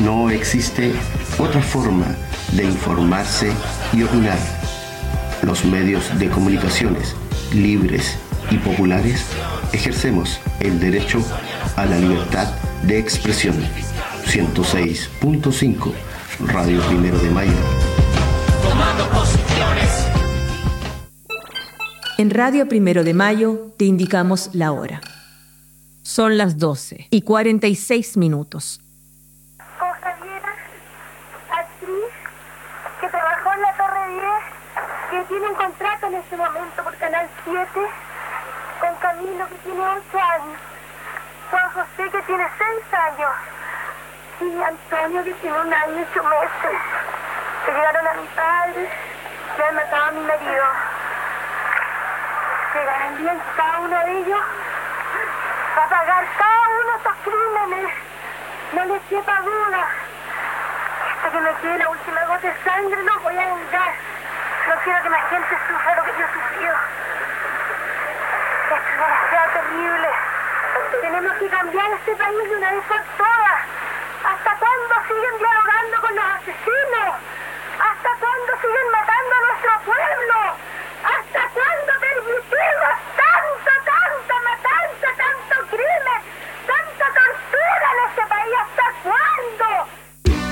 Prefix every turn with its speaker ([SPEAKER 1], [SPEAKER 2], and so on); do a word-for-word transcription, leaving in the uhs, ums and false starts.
[SPEAKER 1] No existe otra forma de informarse y opinar. Los medios de comunicaciones libres y populares ejercemos el derecho a la libertad de expresión. ciento seis punto cinco Radio Primero de Mayo.
[SPEAKER 2] Tomando posiciones.
[SPEAKER 3] En Radio Primero de Mayo te indicamos la hora. Son las doce y cuarenta y seis minutos.
[SPEAKER 4] Con Javiera, actriz que trabajó en la Torre diez, que tiene un contrato en este momento por Canal siete, con Camilo, que tiene ocho años, Juan José, que tiene seis años, y Antonio, que tiene un año y ocho meses, que llegaron a mi padre, que han matado a mi marido. Llegarán bien cada uno de ellos a pagar cada uno de estos crímenes. No les quepa duda. Hasta que me quede la última gota de sangre los voy a vengar. No quiero que la gente sufra lo que yo he sufrido. Esto es demasiado terrible. Tenemos que cambiar este país de una vez por todas.